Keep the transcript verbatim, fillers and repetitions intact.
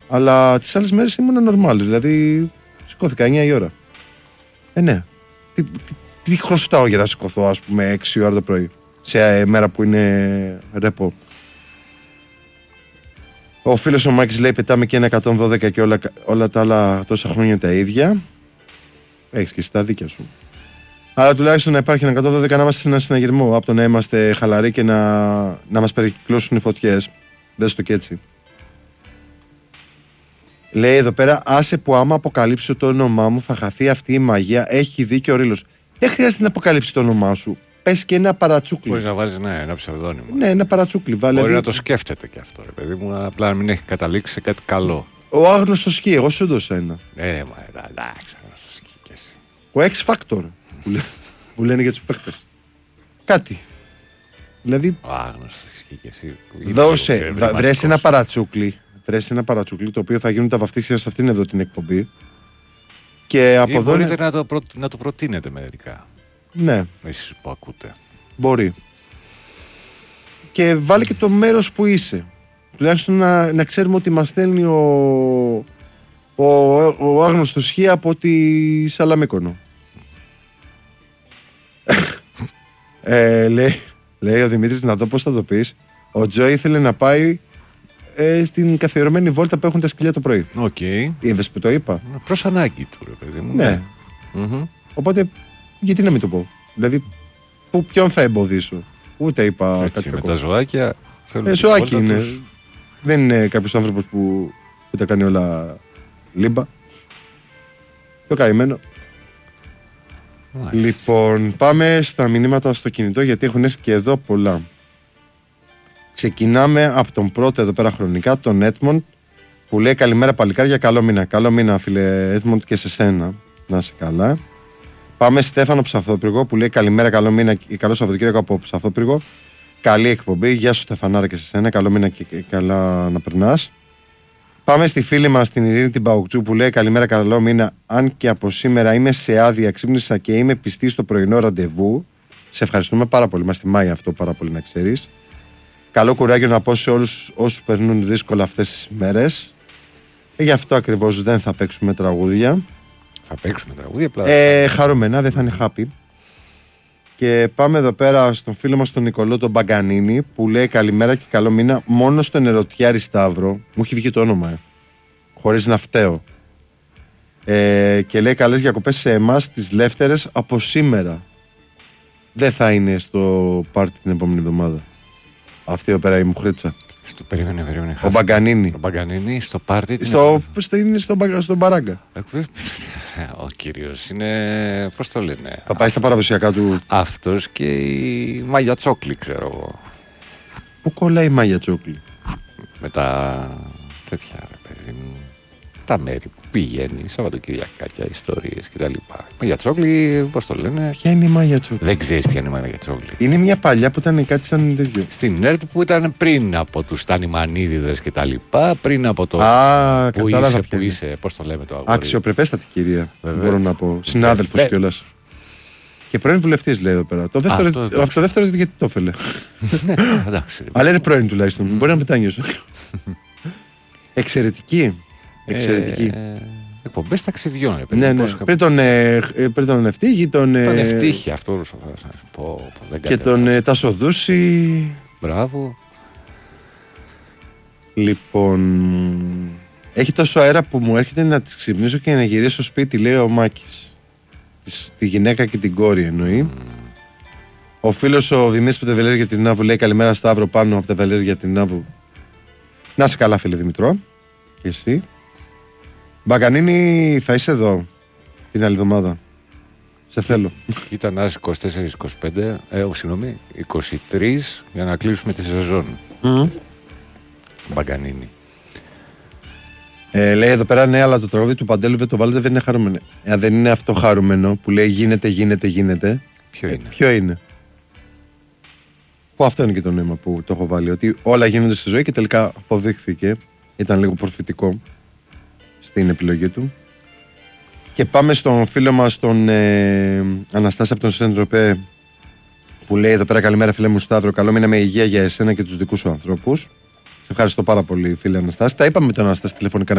Αλλά τις άλλες μέρες ήμουν normal. Δηλαδή σηκώθηκα εννιά η ώρα. Ε, ναι. Τι, τι, τι χρωστάω για να σηκωθώ, ας πούμε, έξι η ώρα το πρωί. Σε μέρα που είναι ρεπό. Ο φίλος ο Μάκης λέει: πετάμε και ένα εκατόν δώδεκα και όλα, όλα τα άλλα τόσα χρόνια τα ίδια. Έχεις και εσύ τα δίκια σου. Αλλά τουλάχιστον να υπάρχει ένα εκατόν δώδεκα να είμαστε σε ένα συναγερμό. Από το να είμαστε χαλαροί και να, να μας περικυκλώσουν οι φωτιές. Δες το και έτσι. Λέει εδώ πέρα: άσε που άμα αποκαλύψω το όνομά μου θα χαθεί αυτή η μαγεία. Έχει δίκιο ο Ρήλος. Δεν χρειάζεται να αποκαλύψει το όνομά σου. Πες και ένα παρατσούκλι. Μπορείς να βάλεις, ναι, ένα ψευδόνυμο. Ναι, ένα παρατσούκλι. Βάλε. Μπορεί να το σκέφτεται και αυτό, ρε παιδί μου, απλά να μην έχει καταλήξει σε κάτι καλό. Ο άγνωστος σκι, εγώ σου έδωσα ένα. Ναι, μα εντάξει, άγνωστος σκι και εσύ. Ο X Factor που, λέ, που λένε για τους παίχτες. Κάτι. Δηλαδή. Ο άγνωστος σκι και εσύ. Δώσε, βρες ένα παρατσούκλι. Βρες ένα παρατσούκλι το οποίο θα γίνουν τα βαφτίσια σε αυτήν εδώ την εκπομπή. Και από εδώ. Μπορείτε να το, προ... να το προτείνετε μερικά. Ναι. Εσείς που ακούτε. Μπορεί. Και βάλε και το μέρος που είσαι. Τουλάχιστον να, να ξέρουμε ότι μας στέλνει ο, ο, ο άγνωστος Χ από τη Σαλαμίκονο. ε, λέει, λέει ο Δημήτρης, να δω πώς θα το πεις. Ο Τζο ήθελε να πάει ε, στην καθιερωμένη βόλτα που έχουν τα σκυλιά το πρωί. Οκ. Okay. Είδες που το είπα. Προς ανάγκη του, ρε παιδί μου. Ναι. Mm-hmm. Οπότε, γιατί να μην το πω. Δηλαδή, που, ποιον θα εμποδίσω. Ούτε είπα έτσι, κάτι με κακό. τα ζωάκια. Ε, ζωάκι είναι. Τους... Δεν είναι κάποιος άνθρωπος που, που τα κάνει όλα λίμπα. Το καημένο. Μάλιστα. Λοιπόν, πάμε στα μηνύματα στο κινητό γιατί έχουν έρθει και εδώ πολλά. Ξεκινάμε από τον πρώτο εδώ πέρα χρονικά, τον Έτμοντ, που λέει καλημέρα παλικάρια, καλό μήνα. Καλό μήνα, φίλε Έτμοντ, και σε σένα. Να είσαι καλά. Πάμε Στέφανο Ψαθόπυργο που λέει καλημέρα, καλό μήνα και καλό Σαββατοκύριακο από Ψαθόπυργο. Καλή εκπομπή. Γεια σου, Στεφανάρα, και σε σένα. Καλό μήνα και καλά να περνάς. Πάμε στη φίλη μας την Ειρήνη την Παουκτζού που λέει καλημέρα, καλό μήνα. Αν και από σήμερα είμαι σε άδεια, ξύπνησα και είμαι πιστή στο πρωινό ραντεβού. Σε ευχαριστούμε πάρα πολύ. Μας τιμάει αυτό πάρα πολύ να ξέρεις. Καλό κουράγιο να πω σε όλους όσους περνούν δύσκολα αυτές τις μέρες. Και γι' αυτό ακριβώς δεν θα παίξουμε τραγούδια. Θα παίξουμε τραγούδια απλά. Ε, χαρούμενα, δεν θα είναι happy. Και πάμε εδώ πέρα στον φίλο μας τον Νικολό τον Μπαγκανίνη που λέει καλημέρα και καλό μήνα μόνο στον Ερωτιάρη Σταύρο. Μου έχει βγει το όνομα, ε. Χωρίς να φταίω. Ε, και λέει καλές διακοπές σε εμάς τις Λεύτερες από σήμερα. Δεν θα είναι στο πάρτι την επόμενη εβδομάδα. Αυτή εδώ πέρα η Μουχρίτσα. Στο περίμενε, περίμενε. Ο Μπαγκανίνη. Ο Μπαγκανίνη στο πάρτι. Στο, στο, είναι στον στο Μπαράγκα. Ο κύριος είναι. Πώς το λένε. Θα πάει στα παραδοσιακά του. Αυτός και η Μάγια Τσόκλη, ξέρω εγώ. Πού κολλάει η Μάγια Τσόκλη? Με τα τέτοια, ρε παιδί μου. Τα μέρη που πηγαίνει, Σαββατοκυριακάκια, ιστορίες κτλ. Μάγια Τσόκλη, πώς το λένε. Ποια είναι η Μάγια Τσόκλη? Δεν ξέρεις ποια είναι η Μάγια Τσόκλη. Είναι μια παλιά που ήταν κάτι σαν τέτοιο. Στην ΕΡΤ που ήταν πριν από τους Τανιμανίδηδες κτλ. Πριν από το. Α, που κατάλαβα είσαι, ποια που είναι. είσαι, πώς το λέμε το αγόρι. Αξιοπρεπέστατη κυρία. Βεβαίως. Μπορώ να πω. Συνάδελφος Βε... κιόλας. Και πρώην βουλευτής λέει εδώ πέρα. Το δεύτερο, Αυτό, αυτό, αυτό δεύτερο γιατί το έφελε. Ναι, εντάξει. Αλλά είναι πρώην τουλάχιστον. Μπορεί να μετάνιωσε. Εξαιρετική. Εξαιρετική. Ε, Εκπομπές ταξιδιών, ρε Ναι, ναι. Πριν τον, ε, πριν τον Ευτύχη, τον. Τον Ε, Ευτύχη αυτό. Πω, πω, δεν και τον ε, Τάσο Δούση. Μπράβο. Λοιπόν. Έχει τόσο αέρα που μου έρχεται να τις ξυπνήσω και να γυρίσω στο σπίτι, λέει ο Μάκης. Τη γυναίκα και την κόρη εννοεί. Mm. Ο φίλος ο Δημήτρης από τα Βελέρια για την Νάβου λέει καλημέρα Σταύρο πάνω από τα Βελέρια για την Νάβου. Να είσαι καλά, φίλε Δημητρό. Και εσύ. Μπαγκανίνη, θα είσαι εδώ την άλλη εβδομάδα. Σε θέλω. Ήταν άς είκοσι τέσσερα είκοσι πέντε, ε, συγγνώμη, είκοσι τρία για να κλείσουμε τη σεζόν. Mm. Μπαγκανίνη. Ε, λέει εδώ πέρα, ναι, αλλά το τραγούδι του Παντέλου δεν το βάλετε, δεν είναι χαρούμενο. Ε, δεν είναι αυτό χαρούμενο που λέει γίνεται, γίνεται, γίνεται. Ποιο ε, είναι? Ποιο είναι? Που αυτό είναι και το νόημα που το έχω βάλει. Ότι όλα γίνονται στη ζωή και τελικά αποδείχθηκε. Ήταν λίγο προφητικό στην επιλογή του. Και πάμε στον φίλο μας τον ε, Αναστάση από τον Σεντροπέ που λέει εδώ πέρα καλημέρα φίλε μου Σταύρο, καλό μήνα με υγεία για εσένα και τους δικούς σου ανθρώπους. Σε ευχαριστώ πάρα πολύ φίλε Αναστάση. Τα είπαμε με τον Αναστάση τηλεφωνικά